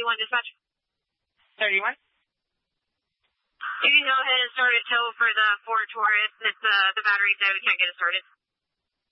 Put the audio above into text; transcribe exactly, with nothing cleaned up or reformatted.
thirty-one dispatch. thirty-one? You can go ahead and start a tow for the Ford Taurus. It's uh, the battery's dead. We can't get it started.